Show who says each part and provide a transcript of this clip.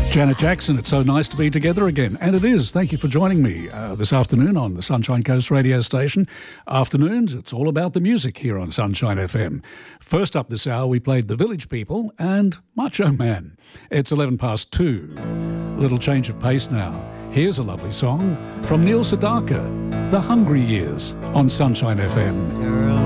Speaker 1: Janet Jackson, it's so nice to be together again. And it is. Thank you for joining me this afternoon on the Sunshine Coast radio station. Afternoons, it's all about the music here on Sunshine FM. First up this hour, we played The Village People and Macho Man. It's 2:11. A little change of pace now. Here's a lovely song from Neil Sedaka, The Hungry Years, on Sunshine FM.
Speaker 2: Girl,